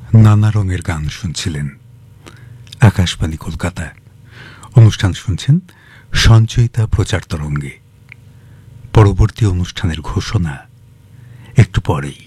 নানা রঙের গান শুনছিলেন আকাশবাণী কলকাতা। অনুষ্ঠান শুনছেন সঞ্চয়িতা প্রচার তরঙ্গে। পরবর্তী অনুষ্ঠানের ঘোষণা একটু পরেই।